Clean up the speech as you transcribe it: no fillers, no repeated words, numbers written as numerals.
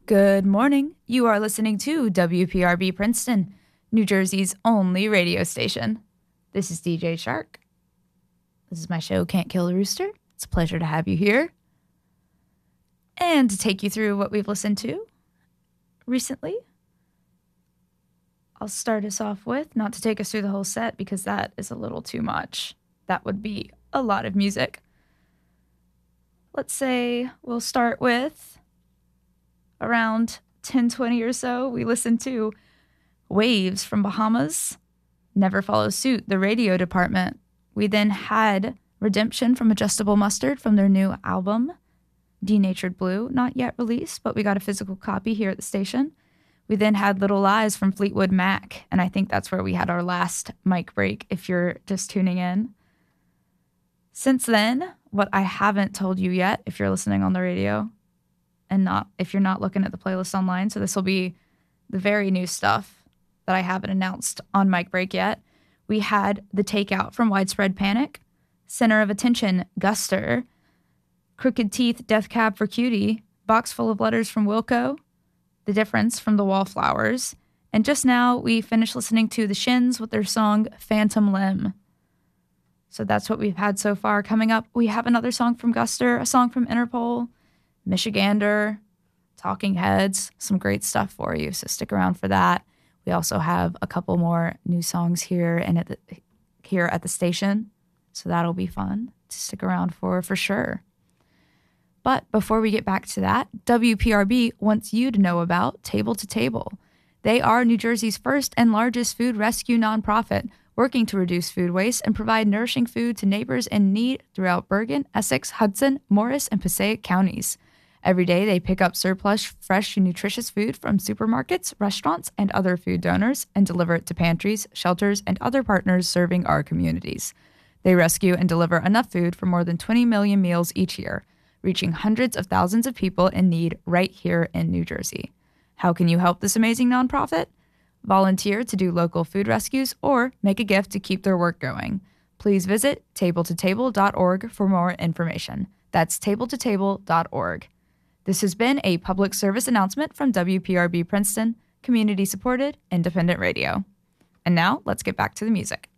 Good morning. You are listening to WPRB Princeton, New Jersey's only radio station. This is DJ Shark. This is my show, Can't Kill a Rooster. It's a pleasure to have you here. And to take you through what we've listened to recently, I'll start us off with, not to take us through the whole set because that is a little too much. That would be a lot of music. Let's say we'll start with around 10:20 or so. We listened to Waves from Bahamas, Never Follow Suit, The Radio Department. We then had Redemption from Adjustable Mustard from their new album, Denatured Blue, not yet released, but we got a physical copy here at the station. We then had Little Lies from Fleetwood Mac, and I think that's where we had our last mic break if you're just tuning in. Since then, what I haven't told you yet, if you're listening on the radio, and not if you're not looking at the playlist online, so this will be the very new stuff that I haven't announced on mic break yet. We had The Takeout from Widespread Panic, Center of Attention, Guster, Crooked Teeth, Death Cab for Cutie, Box Full of Letters from Wilco, The Difference from The Wallflowers, and just now we finished listening to The Shins with their song Phantom Limb. So that's what we've had so far. Coming up, we have another song from Guster, a song from Interpol, Michigander, Talking Heads, some great stuff for you, so stick around for that. We also have a couple more new songs here at the station, so that'll be fun to stick around for sure. But before we get back to that, WPRB wants you to know about Table to Table. They are New Jersey's first and largest food rescue nonprofit, working to reduce food waste and provide nourishing food to neighbors in need throughout Bergen, Essex, Hudson, Morris, and Passaic counties. Every day, they pick up surplus, fresh, and nutritious food from supermarkets, restaurants, and other food donors and deliver it to pantries, shelters, and other partners serving our communities. They rescue and deliver enough food for more than 20 million meals each year, reaching hundreds of thousands of people in need right here in New Jersey. How can you help this amazing nonprofit? Volunteer to do local food rescues or make a gift to keep their work going. Please visit tabletotable.org for more information. That's tabletotable.org. This has been a public service announcement from WPRB Princeton, community-supported, independent radio. And now, let's get back to the music.